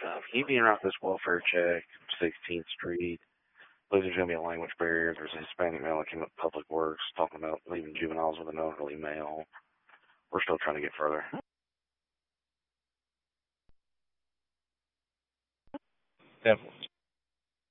He being around this welfare check, 16th Street. Believe there's going to be a language barrier. There's a Hispanic male that came up to Public Works talking about leaving juveniles with an elderly male. We're still trying to get further. Definitely.